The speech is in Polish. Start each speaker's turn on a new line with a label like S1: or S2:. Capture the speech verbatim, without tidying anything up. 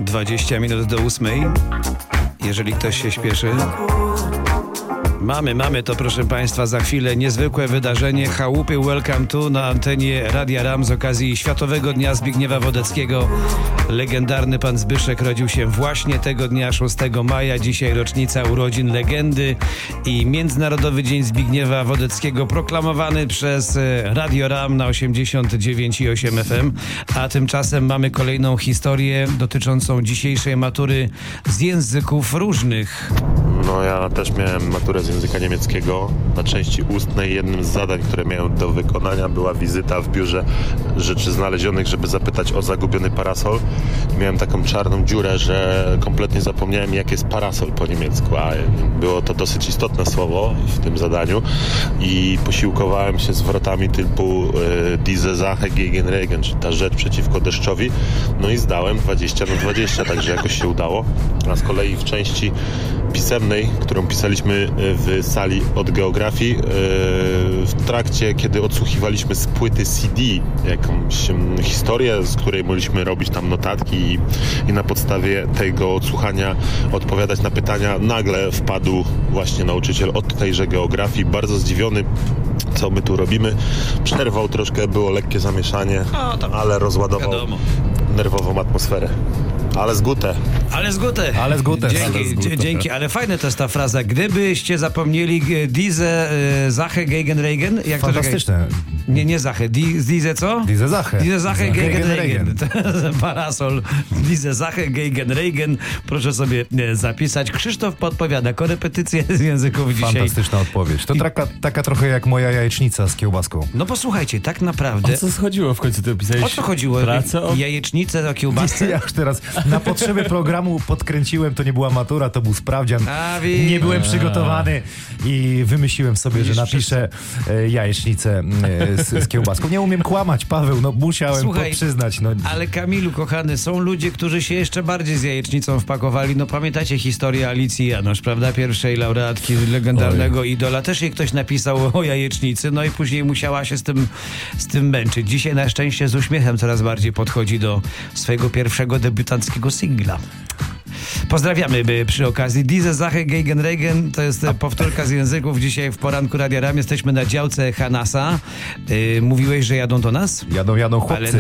S1: dwadzieścia minut do ósmej. Jeżeli ktoś się śpieszy. Mamy, mamy to, proszę Państwa, za chwilę niezwykłe wydarzenie. Chałupy Welcome to na antenie Radia RAM z okazji Światowego Dnia Zbigniewa Wodeckiego. Legendarny pan Zbyszek rodził się właśnie tego dnia, szóstego maja. Dzisiaj rocznica urodzin legendy i Międzynarodowy Dzień Zbigniewa Wodeckiego proklamowany przez Radio RAM na osiemdziesiąt dziewięć i osiem F M. A tymczasem mamy kolejną historię dotyczącą dzisiejszej matury z języków różnych.
S2: No ja też miałem maturę z języka niemieckiego. Na części ustnej jednym z zadań, które miałem do wykonania, była wizyta w biurze rzeczy znalezionych, żeby zapytać o zagubiony parasol. Miałem taką czarną dziurę, że kompletnie zapomniałem, jak jest parasol po niemiecku, a było to dosyć istotne słowo w tym zadaniu i posiłkowałem się zwrotami typu e, diese Sache gegen Regen, czyli ta rzecz przeciwko deszczowi. No i zdałem dwadzieścia na dwadzieścia, także jakoś się udało. A z kolei w części pisemnej, którą pisaliśmy w sali od geografii, w trakcie, kiedy odsłuchiwaliśmy z płyty C D jakąś historię, z której mogliśmy robić tam notatki i, i na podstawie tego odsłuchania odpowiadać na pytania, nagle wpadł właśnie nauczyciel od tejże geografii, bardzo zdziwiony, co my tu robimy. Przerwał troszkę, było lekkie zamieszanie, o, ale rozładował wiadomo. nerwową atmosferę. Ale z gutę.
S1: Ale z gutę.
S3: Ale z gutę.
S1: Dzięki, dzięki, ale fajna to jest ta fraza. Gdybyście zapomnieli diese Sache gegen Regen. Jak
S3: Fantastyczne.
S1: To, nie, nie Sache. Diese co?
S3: Diese Sache.
S1: Diese Sache gegen Regen. Parasol. Diese Sache gegen Regen. Proszę sobie zapisać. Krzysztof podpowiada. Korepetycje z języków dzisiaj.
S3: Fantastyczna odpowiedź. To taka, taka trochę jak moja jajecznica z kiełbaską.
S1: No posłuchajcie, tak naprawdę...
S4: O co chodziło w końcu? Ty opisałeś
S1: o co chodziło?
S4: Pracę o...
S1: Jajecznicę o kiełbasce?
S3: Ja już teraz na potrzeby programu podkręciłem, to nie była matura, to był sprawdzian.
S1: A,
S3: nie byłem przygotowany i wymyśliłem sobie, że napiszę e, jajecznicę e, z, z kiełbaską. Nie umiem kłamać, Paweł, no musiałem
S1: Słuchaj,
S3: to przyznać. No.
S1: Ale Kamilu, kochany, są ludzie, którzy się jeszcze bardziej z jajecznicą wpakowali. No pamiętacie historię Alicji Janosz, prawda? Pierwszej laureatki legendarnego Oj. Idola. Też jej ktoś napisał o jajecznicy, no i później musiała się z tym, z tym męczyć. Dzisiaj na szczęście z uśmiechem coraz bardziej podchodzi do swojego pierwszego debiutanckiego singla. Pozdrawiamy by przy okazji. Diese Sache gegen Regen to jest powtórka z języków. Dzisiaj w poranku Radia RAM jesteśmy na działce Hanasa. Yy, mówiłeś, że jadą do nas?
S3: Jadą, jadą chłopcy.
S1: Ale